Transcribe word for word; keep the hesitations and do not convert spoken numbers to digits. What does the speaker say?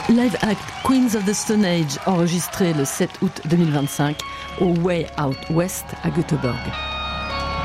Live Act Queens of the Stone Age, enregistré le sept août deux mille vingt-cinq au Way Out West à Göteborg.